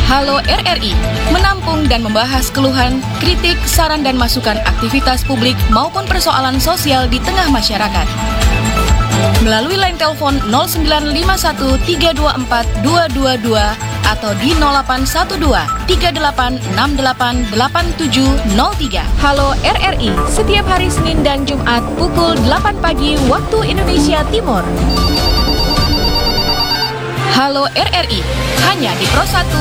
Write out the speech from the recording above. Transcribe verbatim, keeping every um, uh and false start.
Halo R R I, menampung dan membahas keluhan, kritik, saran dan masukan aktivitas publik maupun persoalan sosial di tengah masyarakat. Melalui line telepon nol sembilan lima satu tiga dua empat dua dua dua atau di nol delapan satu dua tiga delapan enam delapan delapan tujuh nol tiga. Halo R R I, setiap hari Senin dan Jumat pukul delapan pagi waktu Indonesia Timur. Halo R R I, hanya di Pro satu